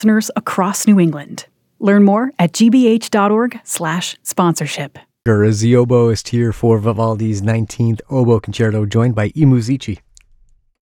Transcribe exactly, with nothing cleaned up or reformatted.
listeners across New England. Learn more at gbh.org slash sponsorship. Is the oboist here for Vivaldi's nineteenth Oboe Concerto, joined by I Musici.